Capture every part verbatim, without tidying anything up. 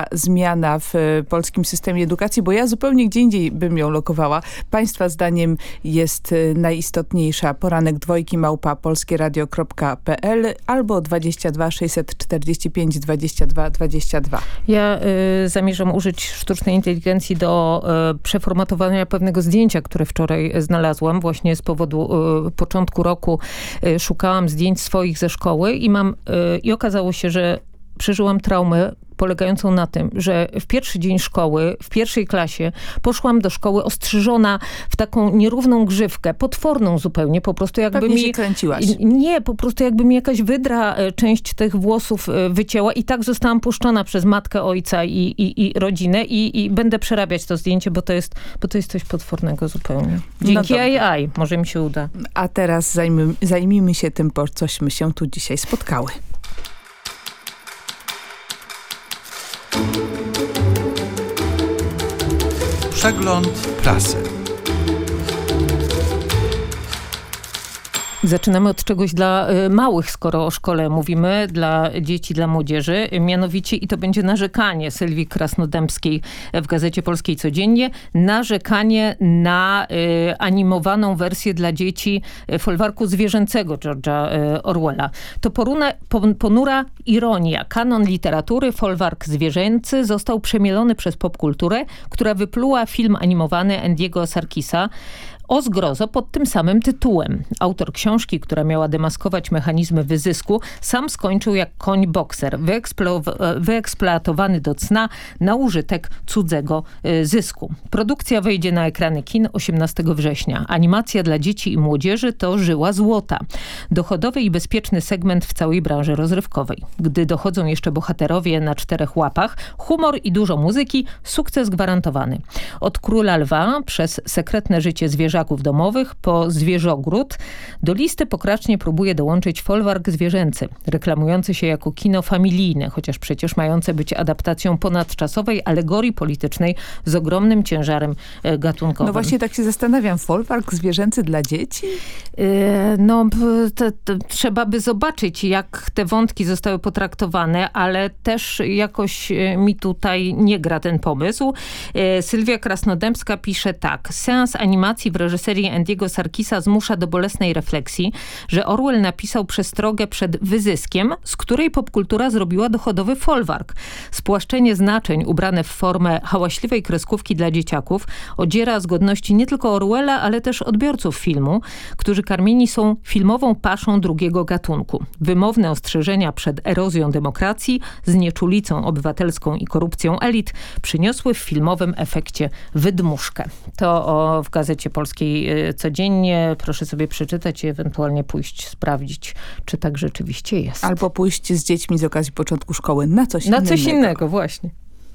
zmiana w polskim systemie edukacji, bo ja zupełnie gdzie indziej bym ją lokowała. Państwa zdaniem jest najistotniejsza? Poranek dwojki małpa polskieradio kropka pe el albo dwadzieścia dwa sześćset czterdzieści pięć dwadzieścia dwa dwadzieścia dwa. Ja y, zamierzam użyć sztucznej inteligencji do y, przeformatowania pewnego zdjęcia, które wczoraj znalazłam. Właśnie z powodu y, początku roku y, szukałam zdjęć swoich ze szkoły i mam y, i okazało się, że przeżyłam traumę polegającą na tym, że w pierwszy dzień szkoły, w pierwszej klasie poszłam do szkoły ostrzyżona w taką nierówną grzywkę, potworną zupełnie, po prostu jakby Pewnie mi... się kręciłaś. Nie, po prostu jakby mi jakaś wydra część tych włosów wycięła i tak zostałam puszczona przez matkę, ojca i, i, i rodzinę i, i będę przerabiać to zdjęcie, bo to jest, bo to jest coś potwornego zupełnie. Dzięki no A I. Może mi się uda. A teraz zajmijmy, zajmijmy się tym, po cośmy się tu dzisiaj spotkały. Przegląd prasy. Zaczynamy od czegoś dla y, małych, skoro o szkole mówimy, dla dzieci, dla młodzieży. Mianowicie, i to będzie narzekanie Sylwii Krasnodębskiej w Gazecie Polskiej Codziennie, narzekanie na y, animowaną wersję dla dzieci folwarku zwierzęcego George'a y, Orwella. To poruna, pon, ponura ironia. Kanon literatury, folwark zwierzęcy został przemielony przez popkulturę, która wypluła film animowany Andiego Serkisa o zgrozo pod tym samym tytułem. Autor książki, która miała demaskować mechanizmy wyzysku, sam skończył jak koń bokser, wyeksplo- wyeksploatowany do cna na użytek cudzego y, zysku. Produkcja wejdzie na ekrany kin osiemnastego września. Animacja dla dzieci i młodzieży to żyła złota. Dochodowy i bezpieczny segment w całej branży rozrywkowej. Gdy dochodzą jeszcze bohaterowie na czterech łapach, humor i dużo muzyki, sukces gwarantowany. Od Króla Lwa przez Sekretne życie zwierzaków domowych po Zwierzogród do listy pokracznie próbuje dołączyć folwark zwierzęcy, reklamujący się jako kino familijne, chociaż przecież mające być adaptacją ponadczasowej alegorii politycznej z ogromnym ciężarem gatunkowym. No właśnie tak się zastanawiam, folwark zwierzęcy dla dzieci? Yy, no to, to, trzeba by zobaczyć, jak te wątki zostały potraktowane, ale też jakoś mi tutaj nie gra ten pomysł. Yy, Sylwia Krasnodębska pisze tak. Seans animacji w reżyserii Andiego Serkisa zmusza do bolesnej refleksji, że Orwell napisał przestrogę przed wyzyskiem, z której popkultura zrobiła dochodowy folwark. Spłaszczenie znaczeń ubrane w formę hałaśliwej kreskówki dla dzieciaków odziera z godności nie tylko Orwella, ale też odbiorców filmu, którzy karmieni są filmową paszą drugiego gatunku. Wymowne ostrzeżenia przed erozją demokracji, znieczulicą obywatelską i korupcją elit przyniosły w filmowym efekcie wydmuszkę. To o, w Gazecie Polskiej Codziennie. Proszę sobie przeczytać i ewentualnie pójść sprawdzić, czy tak rzeczywiście jest. Albo pójść z dziećmi z okazji początku szkoły na coś na innego. Na coś innego, właśnie.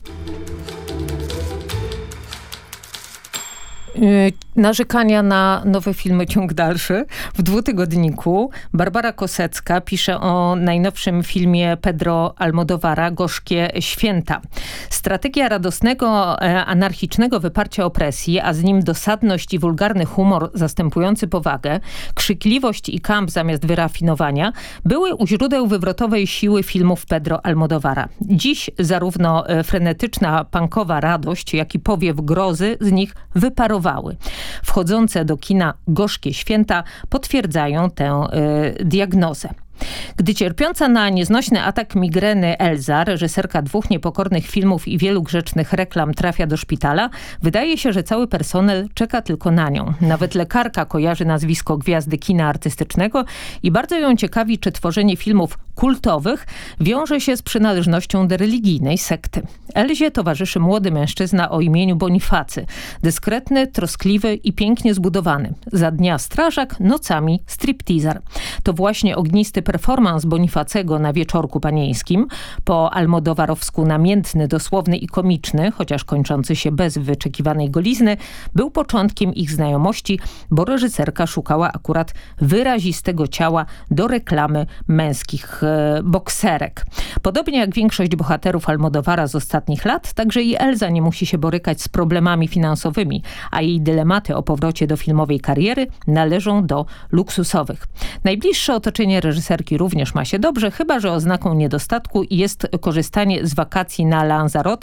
Narzekania na nowe filmy ciąg dalszy. W dwutygodniku Barbara Kosecka pisze o najnowszym filmie Pedro Almodovara Gorzkie święta. Strategia radosnego, anarchicznego wyparcia opresji, a z nim dosadność i wulgarny humor zastępujący powagę, krzykliwość i kamp zamiast wyrafinowania były u źródeł wywrotowej siły filmów Pedro Almodovara. Dziś zarówno frenetyczna punkowa radość, jak i powiew grozy z nich wyparowały. Wchodzące do kina Gorzkie święta potwierdzają tę y, diagnozę. Gdy cierpiąca na nieznośny atak migreny Elza, reżyserka dwóch niepokornych filmów i wielu grzecznych reklam, trafia do szpitala, wydaje się, że cały personel czeka tylko na nią. Nawet lekarka kojarzy nazwisko gwiazdy kina artystycznego i bardzo ją ciekawi, czy tworzenie filmów kultowych wiąże się z przynależnością do religijnej sekty. Elzie towarzyszy młody mężczyzna o imieniu Bonifacy. Dyskretny, troskliwy i pięknie zbudowany. Za dnia strażak, nocami stripteaser. To właśnie ognisty performans Bonifacego na Wieczorku Panieńskim, po almodowarowsku namiętny, dosłowny i komiczny, chociaż kończący się bez wyczekiwanej golizny, był początkiem ich znajomości, bo reżyserka szukała akurat wyrazistego ciała do reklamy męskich e, bokserek. Podobnie jak większość bohaterów Almodovara z ostatnich lat, także i Elza nie musi się borykać z problemami finansowymi, a jej dylematy o powrocie do filmowej kariery należą do luksusowych. Najbliższe otoczenie reżyserki również ma się dobrze, chyba że oznaką niedostatku jest korzystanie z wakacji na Lanzarote